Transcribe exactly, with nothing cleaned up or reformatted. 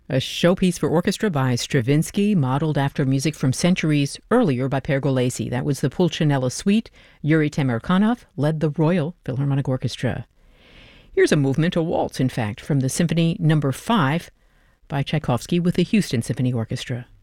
A showpiece for orchestra by Stravinsky, modeled after music from centuries earlier by Pergolesi. That was the Pulcinella Suite. Yuri Temirkanov led the Royal Philharmonic Orchestra. Here's a movement, a waltz, in fact, from the Symphony Number Five by Tchaikovsky with the Houston Symphony Orchestra.